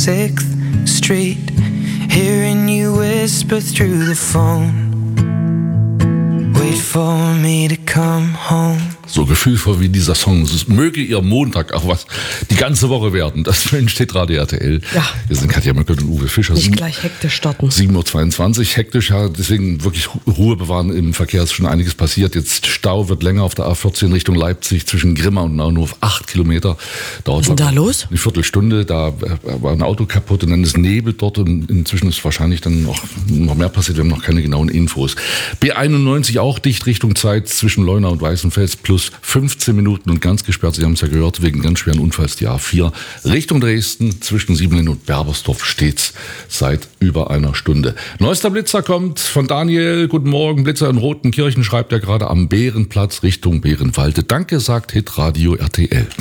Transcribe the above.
6th Street, hearing you whisper through the phone. Wait for me to come home. So gefühlvoll wie dieser Song. Es möge ihr Montag auch was die ganze Woche werden. Das wünscht Radio RTL. Ja. Wir sind Katja Möckert und Uwe Fischer. Nicht gleich hektisch starten. 7.22 Uhr, hektisch, ja, deswegen wirklich Ruhe bewahren im Verkehr, ist schon einiges passiert. Jetzt Stau wird länger auf der A14 Richtung Leipzig zwischen Grimma und Naunhof, 8 Kilometer. Dauert Was ist denn da los? Eine Viertelstunde, da war ein Auto kaputt und dann ist Nebel dort und inzwischen ist wahrscheinlich dann noch mehr passiert, wir haben noch keine genauen Infos. B91 auch dicht Richtung Zeit zwischen Leuna und Weißenfels plus 15 Minuten und ganz gesperrt, Sie haben es ja gehört, wegen ganz schweren Unfalls die A4 Richtung Dresden zwischen Siebelin und Berbersdorf stets seit über einer Stunde. Neuester Blitzer kommt von Daniel. Guten Morgen, Blitzer in Rotenkirchen schreibt er gerade am Bärenplatz Richtung Bärenwalde. Danke, sagt Hitradio RTL.